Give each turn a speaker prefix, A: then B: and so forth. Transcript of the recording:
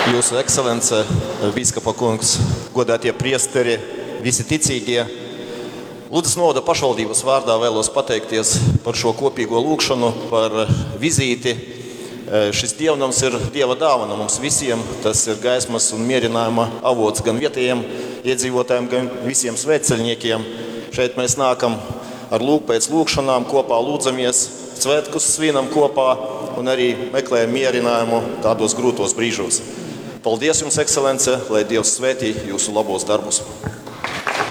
A: Jūsu ekscelence, bīskapa kungs, godātie priesteri, visi ticīgie. Ludzas novada pašvaldības vārdā vēlos pateikties par šo kopīgo lūgšanu, par vizīti. Šis dievnams ir Dieva dāvana mums visiem. Tas ir gaismas un mierinājuma avots gan vietējiem iedzīvotājiem, gan visiem svētceļniekiem. Šeit mēs nākam ar pēc lūgšanām, kopā lūdzamies, svētkus svinam kopā un arī meklējam mierinājumu tādos grūtos brīžos. Paldies jums, ekscelence, lai Dievs svētī jūsu labos darbus.